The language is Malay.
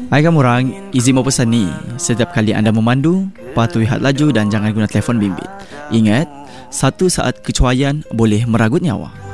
Hai kamu orang, izin mau pesan ni. Setiap kali anda memandu, patuhi had laju dan jangan guna telefon bimbit. Ingat, satu saat kecuaian boleh meragut nyawa.